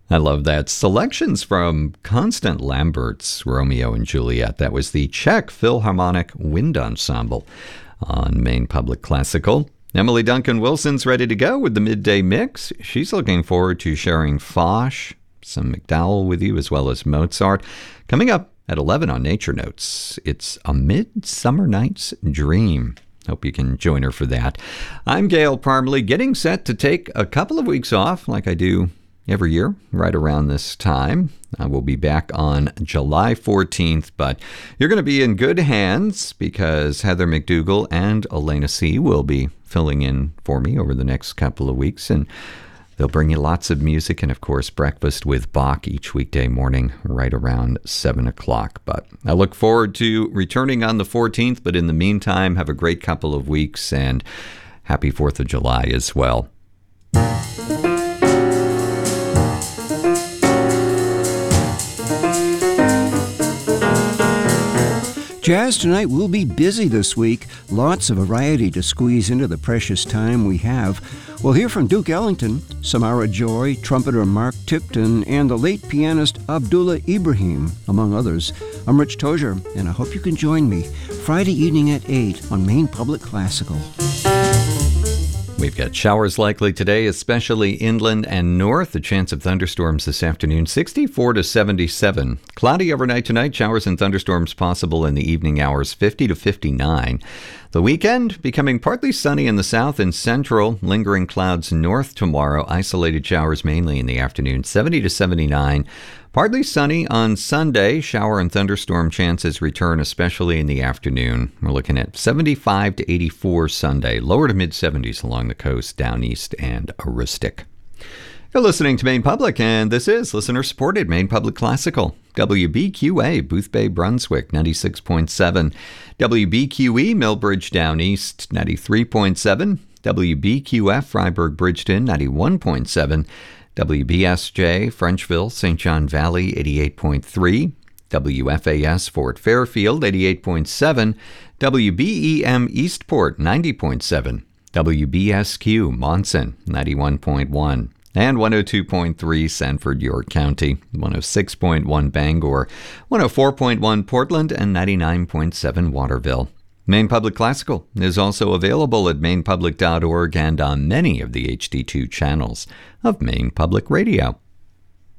I love that. Selections from Constant Lambert's Romeo and Juliet. That was the Czech Philharmonic Wind Ensemble on Maine Public Classical. Emily Duncan Wilson's ready to go with the midday mix. She's looking forward to sharing Foch, some MacDowell with you, as well as Mozart. Coming up at 11 on Nature Notes, it's A Midsummer Night's Dream. Hope you can join her for that. I'm Gail Parmalee, getting set to take a couple of weeks off like I do every year, right around this time. I will be back on July 14th, but you're going to be in good hands because Heather McDougall and Elena C. will be filling in for me over the next couple of weeks, and they'll bring you lots of music and, of course, breakfast with Bach each weekday morning right around 7 o'clock. But I look forward to returning on the 14th, but in the meantime, have a great couple of weeks, and happy 4th of July as well. Jazz Tonight will be busy this week. Lots of variety to squeeze into the precious time we have. We'll hear from Duke Ellington, Samara Joy, trumpeter Mark Tipton, and the late pianist Abdullah Ibrahim, among others. I'm Rich Tozier, and I hope you can join me Friday evening at 8 on Maine Public Classical. We've got showers likely today, especially inland and north. A chance of thunderstorms this afternoon, 64 to 77. Cloudy overnight tonight, showers and thunderstorms possible in the evening hours, 50 to 59. The weekend becoming partly sunny in the south and central, lingering clouds north tomorrow. Isolated showers mainly in the afternoon, 70 to 79. Partly sunny on Sunday. Shower and thunderstorm chances return, especially in the afternoon. We're looking at 75 to 84 Sunday. Lower to mid-70s along the coast, down east and Aroostook. You're listening to Maine Public, and this is listener-supported Maine Public Classical. WBQA, Boothbay, Brunswick, 96.7. WBQE, Millbridge, Down East, 93.7. WBQF, Freiburg, Bridgeton, 91.7. WBSJ, Frenchville, St. John Valley, 88.3. WFAS, Fort Fairfield, 88.7. WBEM, Eastport, 90.7. WBSQ, Monson, 91.1. And 102.3 Sanford, York County, 106.1 Bangor, 104.1 Portland, and 99.7 Waterville. Maine Public Classical is also available at mainepublic.org and on many of the HD2 channels of Maine Public Radio.